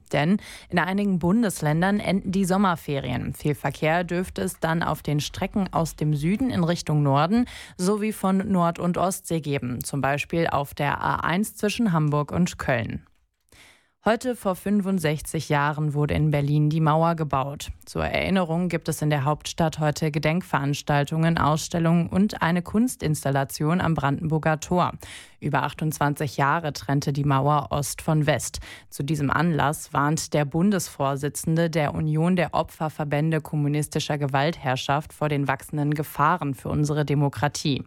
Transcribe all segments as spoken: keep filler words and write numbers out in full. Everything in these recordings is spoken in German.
Denn in einigen Bundesländern enden die Sommerferien. Viel Verkehr dürfte es dann auf den Strecken aus dem Süden in Richtung Norden sowie von Nord- und Ostsee geben. Zum Beispiel auf der A eins zwischen Hamburg und Köln. Heute vor fünfundsechzig Jahren wurde in Berlin die Mauer gebaut. Zur Erinnerung gibt es in der Hauptstadt heute Gedenkveranstaltungen, Ausstellungen und eine Kunstinstallation am Brandenburger Tor. Über achtundzwanzig Jahre trennte die Mauer Ost von West. Zu diesem Anlass warnt der Bundesvorsitzende der Union der Opferverbände kommunistischer Gewaltherrschaft vor den wachsenden Gefahren für unsere Demokratie.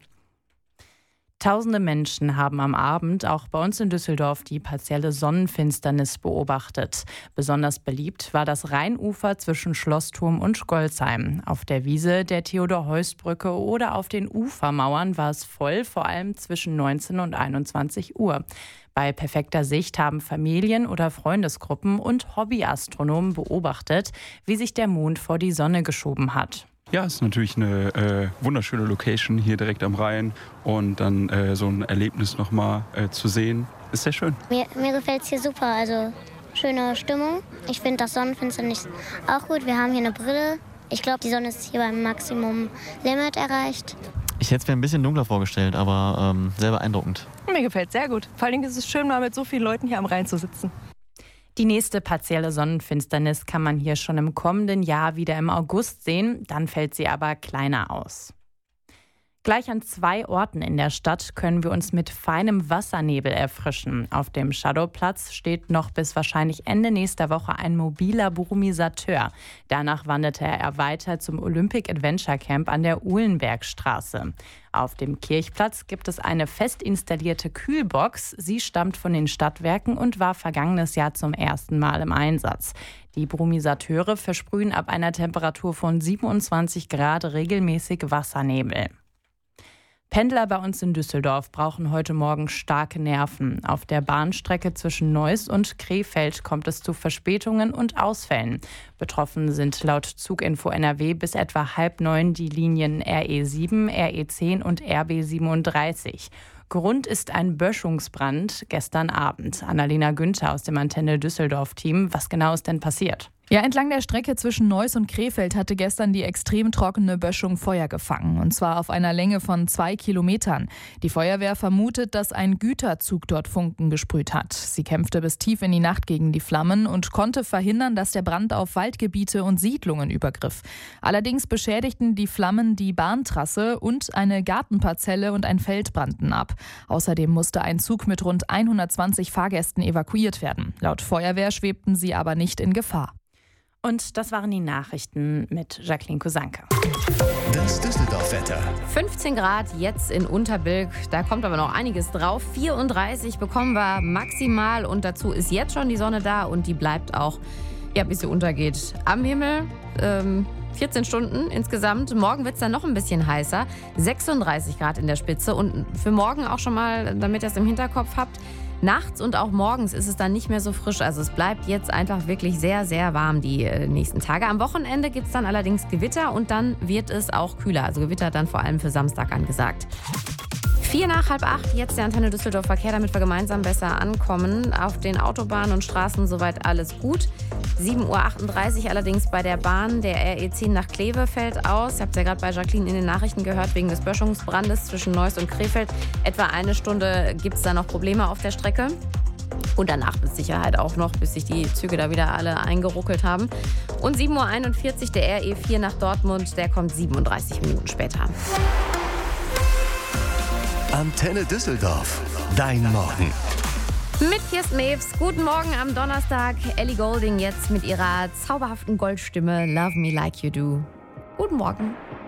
Tausende Menschen haben am Abend auch bei uns in Düsseldorf die partielle Sonnenfinsternis beobachtet. Besonders beliebt war das Rheinufer zwischen Schlossturm und Golzheim. Auf der Wiese der Theodor-Heuss-Brücke oder auf den Ufermauern war es voll, vor allem zwischen neunzehn und einundzwanzig Uhr. Bei perfekter Sicht haben Familien oder Freundesgruppen und Hobbyastronomen beobachtet, wie sich der Mond vor die Sonne geschoben hat. Ja, es ist natürlich eine äh, wunderschöne Location hier direkt am Rhein und dann äh, so ein Erlebnis nochmal äh, zu sehen, ist sehr schön. Mir, mir gefällt es hier super, also schöne Stimmung. Ich finde das Sonnenfinsternis auch gut. Wir haben hier eine Brille. Ich glaube, die Sonne ist hier beim Maximum Limit erreicht. Ich hätte es mir ein bisschen dunkler vorgestellt, aber ähm, sehr beeindruckend. Mir gefällt es sehr gut. Vor allen Dingen ist es schön, mal mit so vielen Leuten hier am Rhein zu sitzen. Die nächste partielle Sonnenfinsternis kann man hier schon im kommenden Jahr wieder im August sehen, dann fällt sie aber kleiner aus. Gleich an zwei Orten in der Stadt können wir uns mit feinem Wassernebel erfrischen. Auf dem Shadowplatz steht noch bis wahrscheinlich Ende nächster Woche ein mobiler Brumisateur. Danach wanderte er weiter zum Olympic Adventure Camp an der Uhlenbergstraße. Auf dem Kirchplatz gibt es eine fest installierte Kühlbox. Sie stammt von den Stadtwerken und war vergangenes Jahr zum ersten Mal im Einsatz. Die Brumisateure versprühen ab einer Temperatur von siebenundzwanzig Grad regelmäßig Wassernebel. Pendler bei uns in Düsseldorf brauchen heute Morgen starke Nerven. Auf der Bahnstrecke zwischen Neuss und Krefeld kommt es zu Verspätungen und Ausfällen. Betroffen sind laut Zuginfo N R W bis etwa halb neun die Linien R E sieben, R E zehn und R B siebenunddreißig. Grund ist ein Böschungsbrand gestern Abend. Annalena Günther aus dem Antenne Düsseldorf-Team. Was genau ist denn passiert? Ja, entlang der Strecke zwischen Neuss und Krefeld hatte gestern die extrem trockene Böschung Feuer gefangen. Und zwar auf einer Länge von zwei Kilometern. Die Feuerwehr vermutet, dass ein Güterzug dort Funken gesprüht hat. Sie kämpfte bis tief in die Nacht gegen die Flammen und konnte verhindern, dass der Brand auf Waldgebiete und Siedlungen übergriff. Allerdings beschädigten die Flammen die Bahntrasse und eine Gartenparzelle und ein Feld brannten ab. Außerdem musste ein Zug mit rund hundertzwanzig Fahrgästen evakuiert werden. Laut Feuerwehr schwebten sie aber nicht in Gefahr. Und das waren die Nachrichten mit Jacqueline Kusanke. Das Düsseldorf-Wetter. fünfzehn Grad jetzt in Unterbilk, da kommt aber noch einiges drauf. vierunddreißig bekommen wir maximal und dazu ist jetzt schon die Sonne da und die bleibt auch, ja, bis sie untergeht, am Himmel. Ähm, vierzehn Stunden insgesamt. Morgen wird es dann noch ein bisschen heißer. sechsunddreißig Grad in der Spitze und für morgen auch schon mal, damit ihr es im Hinterkopf habt, nachts und auch morgens ist es dann nicht mehr so frisch. Also es bleibt jetzt einfach wirklich sehr, sehr warm die äh, nächsten Tage. Am Wochenende gibt es dann allerdings Gewitter und dann wird es auch kühler. Also Gewitter dann vor allem für Samstag angesagt. Vier nach halb acht, jetzt der Antenne Düsseldorf Verkehr, damit wir gemeinsam besser ankommen. Auf den Autobahnen und Straßen soweit alles gut. sieben Uhr achtunddreißig allerdings bei der Bahn. Der R E zehn nach Kleve fällt aus. Ihr habt es ja gerade bei Jacqueline in den Nachrichten gehört, wegen des Böschungsbrandes zwischen Neuss und Krefeld. Etwa eine Stunde gibt es da noch Probleme auf der Strecke. Und danach mit Sicherheit auch noch, bis sich die Züge da wieder alle eingeruckelt haben. Und sieben Uhr einundvierzig der R E vier nach Dortmund, der kommt siebenunddreißig Minuten später. Antenne Düsseldorf. Dein Morgen. Mit Kirsten Mewes. Guten Morgen am Donnerstag. Ellie Goulding jetzt mit ihrer zauberhaften Goldstimme Love Me Like You Do. Guten Morgen.